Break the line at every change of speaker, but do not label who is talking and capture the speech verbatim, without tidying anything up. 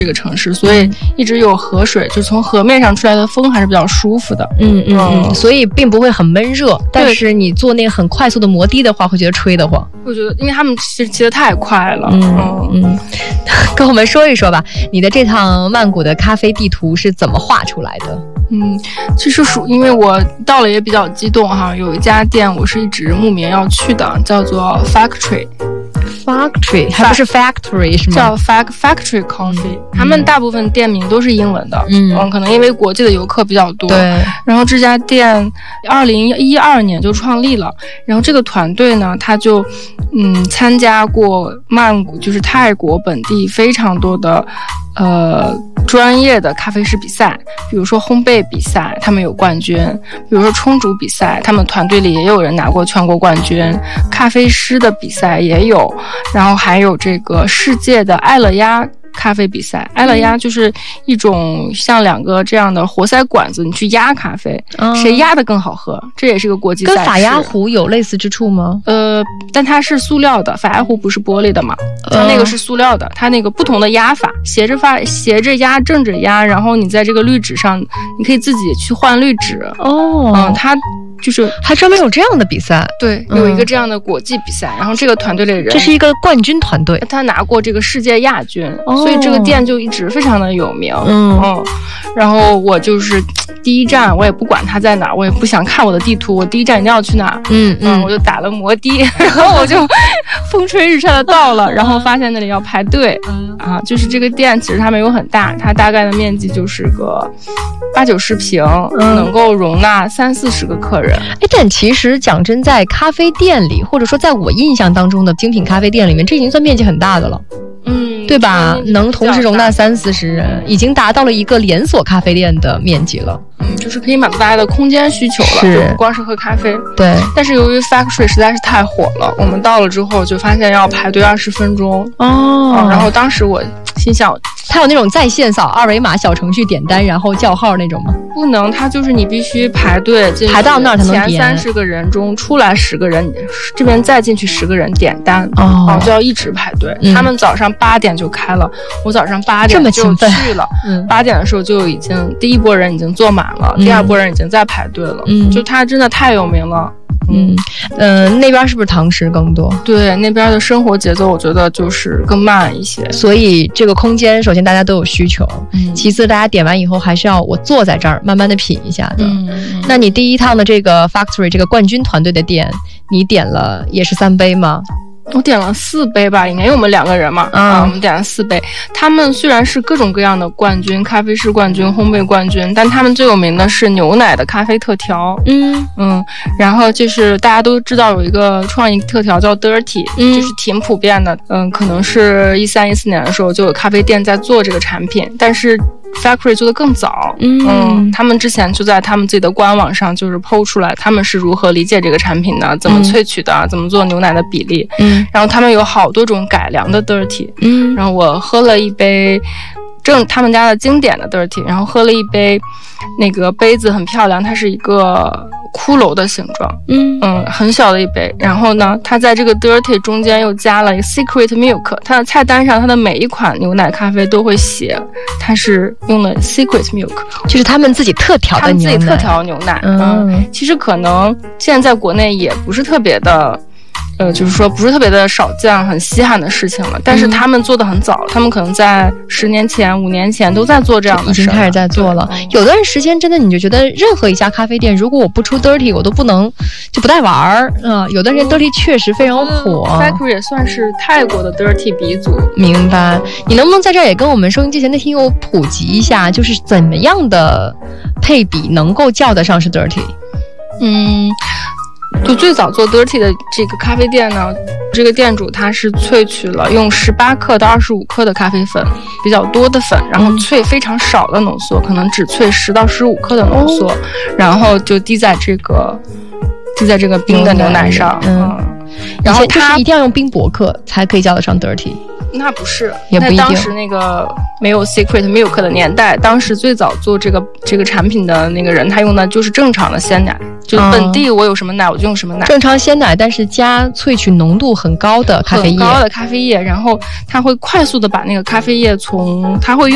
这个城市，所以一直有河水，就从河面上出来的风还是比较舒服的。
嗯嗯嗯，所以并不会很闷热，但是你做那个很快速的摩的的话，会觉得吹得慌。
我觉得，因为他们其实骑得太快了。
嗯嗯嗯，跟我们说一说吧，你的这趟曼谷的咖啡地图是怎么画出来的？
嗯，其实属因为我到了也比较激动哈，有一家店我是一直慕名要去的，叫做 Factory。Factory
还不是 Factory 是吗？
叫 Factory Coffee，、嗯、他们大部分店名都是英文的，嗯, 嗯，可能因为国际的游客比较多。
对。
然后这家店二零一二年就创立了，然后这个团队呢，他就嗯参加过曼谷，就是泰国本地非常多的呃专业的咖啡师比赛，比如说烘焙比赛，他们有冠军；比如说冲煮比赛，他们团队里也有人拿过全国冠军；咖啡师的比赛也有，然后还有这个世界的爱乐压咖啡比赛。爱乐压就是一种像两个这样的活塞管子，你去压咖啡，嗯、谁压的更好喝，这也是个国际赛事。
跟法压壶有类似之处吗？
呃，但它是塑料的，法压壶不是玻璃的嘛，它那个是塑料的，它那个不同的压法，斜着发斜着压，正着压，然后你在这个滤纸上，你可以自己去换滤纸。
哦，
嗯，它就是
还专门有这样的比赛。
对，有一个这样的国际比赛，嗯、然后这个团队里的人，
这是一个冠军团队，
他拿过这个世界亚军，
哦、
所以这个店就一直非常的有名。
嗯
嗯，然后我就是第一站，我也不管他在哪，我也不想看我的地图，我第一站一定要去哪。
嗯嗯，
嗯我就打了摩的，然后我就风吹日晒的到了，然后发现那里要排队。嗯啊，就是这个店其实它没有很大，它大概的面积就是个八九十平，嗯、能够容纳三四十个客人。
哎，但其实讲真，在咖啡店里，或者说在我印象当中的精品咖啡店里面，这已经算面积很大的了。
嗯，
对吧？能同时容纳三四十人，已经达到了一个连锁咖啡店的面积了。
嗯，就是可以满足大家的空间需求了，
是，
就不光是喝咖啡。
对。
但是由于 Factory 实在是太火了，我们到了之后就发现要排队二十分钟。
哦、
嗯。然后当时我心想，
它有那种在线扫二维码小程序点单然后叫号那种吗？
不能，它就是你必须排队进去，
排到那儿才能点。
前三十个人中出来十个人，这边再进去十个人点单。
哦。
嗯、就要一直排队。嗯、他们早上八点就开了，我早上八点就去了。
嗯。
八点的时候就已经第一波人已经坐满了，嗯、第二波人已经在排队了。
嗯。
就它真的太有名了。
嗯嗯、呃，那边是不是堂食更多？
对，那边的生活节奏我觉得就是更慢一些，
所以这个空间首先大家都有需求，
嗯，
其次大家点完以后还是要我坐在这儿慢慢的品一下的。
嗯嗯、
那你第一趟的这个 Factory 这个冠军团队的店，你点了也是三杯吗？
我点了四杯吧，应该因为我们两个人嘛，
嗯、
啊，我们点了四杯。他们虽然是各种各样的冠军，咖啡师冠军、烘焙冠军，但他们最有名的是牛奶的咖啡特调。
嗯
嗯，然后就是大家都知道有一个创意特调叫 Dirty，
嗯，
就是挺普遍的。嗯，可能是一三一四年的时候就有咖啡店在做这个产品，但是Factory 做的更早。
嗯,
嗯，他们之前就在他们自己的官网上就是 po 出来他们是如何理解这个产品的，怎么萃取的，嗯、怎么做牛奶的比例。
嗯，
然后他们有好多种改良的 Dirty。
嗯，
然后我喝了一杯正他们家的经典的 Dirty， 然后喝了一杯那个杯子很漂亮，它是一个骷髅的形状。
嗯
嗯，很小的一杯。然后呢，它在这个 Dirty 中间又加了一个 Secret Milk， 它的菜单上它的每一款牛奶咖啡都会写它是用了 Secret Milk，
就是他们自己特调的牛奶，
他们自己特调牛奶。
嗯，
嗯其实可能现在在国内也不是特别的呃，就是说不是特别的少见，很稀罕的事情了。但是他们做的很早，嗯、他们可能在十年前、五年前都在做这样的事，
已经开始在做了。有段时间真的，你就觉得任何一家咖啡店，如果我不出 Dirty， 我都不能就不带玩儿。嗯、呃，有段时间 Dirty 确实非常火。
Factory 也算是泰国的 Dirty 鼻祖。
明白？你能不能在这儿也跟我们收音机前的听友普及一下，就是怎么样的配比能够叫得上是 Dirty？
嗯。就最早做 Dirty 的这个咖啡店呢，这个店主他是萃取了用十八克到二十五克的咖啡粉，比较多的粉，然后萃非常少的浓缩，可能只萃十到十五克的浓缩，然后就滴在这个滴在这个冰的牛奶上。嗯，
然后它一定要用冰博克才可以叫得上 Dirty。
那不是，
也不一定。
当时那个没有 Secret Milk 的年代，当时最早做这个这个产品的那个人，他用的就是正常的鲜奶，就本地我有什么奶我就用什么奶，
正常鲜奶，但是加萃取浓度很高的咖啡液，
很高的咖啡液，然后它会快速的把那个咖啡液从它会用